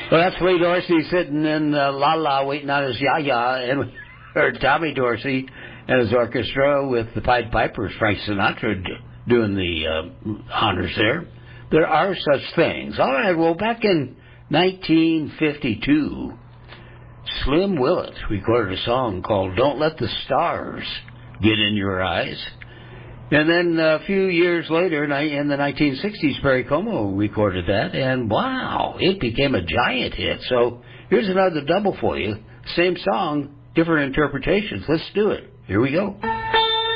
Well, that's Lee Dorsey sitting in La La waiting on his ya-ya, and we heard Tommy Dorsey and his orchestra with the Pied Pipers, Frank Sinatra doing the honors there. There are such things. All right, well, back in 1952, Slim Willett recorded a song called Don't Let the Stars Get in Your Eyes. And then a few years later, in the 1960s, Perry Como recorded that, and wow, it became a giant hit. So here's another double for you. Same song, different interpretations. Let's do it. Here we go.